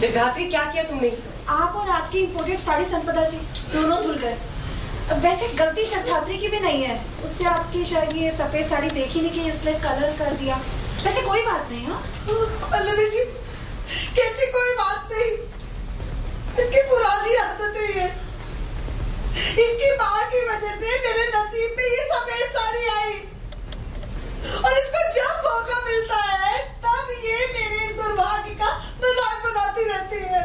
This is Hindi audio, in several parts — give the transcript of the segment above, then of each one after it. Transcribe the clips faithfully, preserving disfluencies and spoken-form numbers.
सिद्धार्थी, क्या किया तुमने? आप और आपकी इम्पोर्टेड साड़ी संपदा जी दोनों धुल गए। वैसे गलती सिद्धार्थी की भी नहीं है, उससे आपकी शायद ये सफेद साड़ी देखी नहीं कि इसलिए कलर कर दिया। वैसे कोई बात नहीं। हाँ पल्लवी जी, कैसी कोई बात नहीं, इसकी पुरानी आदतें है। इसकी माँ की वजह से मेरे नसीब में ये सफेद साड़ी आई और इसको जब मौका मिलता है तब ये मेरे इस दुर्भाग्य का मजाक बनाती रहती है।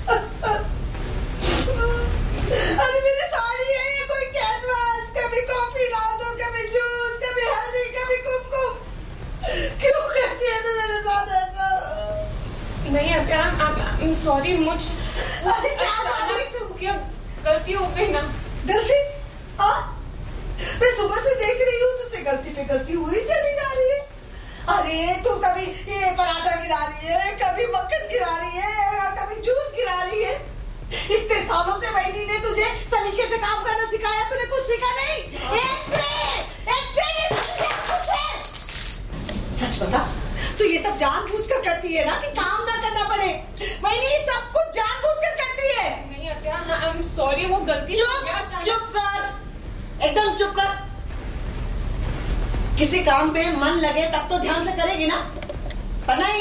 अरे मेरी साड़ी है ये कोई कैनवास, कभी कॉफी ला दो, कभी जूस, कभी हल्दी, कभी कुमकुम। क्यों करती है तू मेरे साथ ऐसा? नहीं अभी सॉरी, मुझ अरे क्या अचानक से हो गया, गलती हो गई ना। गलती? हाँ, मैं सुबह से देख रही हूँ तुझसे गलती पे गलती हुई चली जा रही है। अरे तू कभी ये पराठा गिरा रही है, कभी मक्खन गिरा रही है, कभी जूस गिरा रही है। इतने सालों से बहनी ने तुझे सलीके से काम करना सिखाया, तूने कुछ सीखा नहीं? एक ट्रे, एक ट्रे ये कुछ है। सच बता, तू ये सब जानबूझकर करती है ना कि काम ना करना पड़े? बहनी सब कुछ जानबूझकर करती है। नहीं अत्या, आई एम सॉरी, वो गलती से हो गया अचानक। चुप कर, एकदम चुप कर। किसी काम पे मन लगे तब तो ध्यान से करेगी ना, पर नहीं।